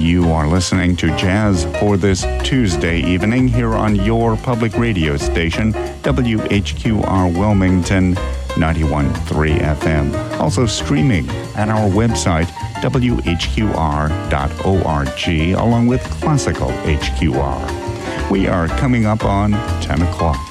You are listening to Jazz for this Tuesday evening here on your public radio station, WHQR Wilmington 91.3 FM. Also streaming at our website, WHQR.org, along with Classical HQR. We are coming up on 10 o'clock.